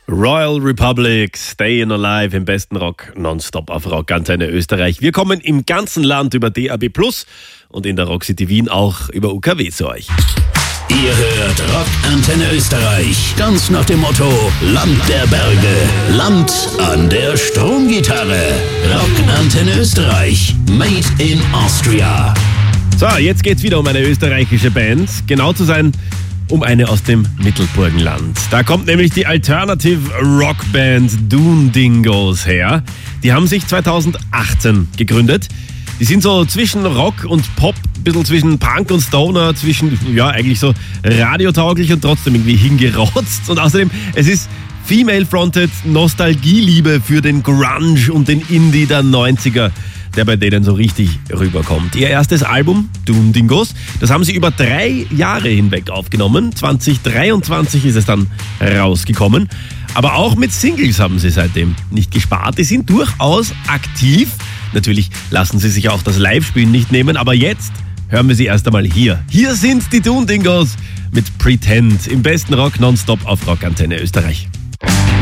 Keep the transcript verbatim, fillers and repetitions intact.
Royal Republic, Stayin' Alive im besten Rock, nonstop auf Rockantenne Österreich. Wir kommen im ganzen Land über D A B plus und in der Rock City Wien auch über U K W zu euch. Ihr hört Rockantenne Österreich, ganz nach dem Motto Land der Berge, Land an der Stromgitarre. Rockantenne Österreich, made in Austria. So, jetzt geht's wieder um eine österreichische Band, genau zu sein, um eine aus dem Mittelburgenland. Da kommt nämlich die Alternative Rockband Dune Dingoes her. Die haben sich zweitausendachtzehn gegründet. Die sind so zwischen Rock und Pop, ein bisschen zwischen Punk und Stoner, zwischen, ja, eigentlich so radiotauglich und trotzdem irgendwie hingerotzt. Und außerdem, es ist female-fronted Nostalgieliebe für den Grunge und den Indie der neunziger, der bei denen so richtig rüberkommt. Ihr erstes Album, Dune Dingoes, das haben sie über drei Jahre hinweg aufgenommen. zwanzig dreiundzwanzig ist es dann rausgekommen. Aber auch mit Singles haben sie seitdem nicht gespart. Die sind durchaus aktiv. Natürlich lassen sie sich auch das Live-Spielen nicht nehmen, aber jetzt hören wir sie erst einmal hier. Hier sind die Dune Dingoes mit Pretend im besten Rock nonstop auf Rockantenne Österreich.